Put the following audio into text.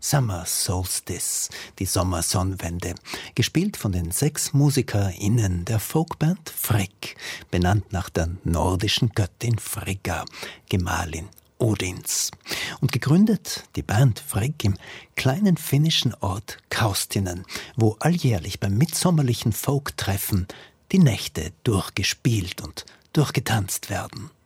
Summer Solstice, die Sommersonnenwende, gespielt von den 6 MusikerInnen der Folkband Frigg, benannt nach der nordischen Göttin Frigga, Gemahlin Odins. Und gegründet die Band Frigg im kleinen finnischen Ort Kaustinen, wo alljährlich beim mitsommerlichen Folktreffen die Nächte durchgespielt und durchgetanzt werden.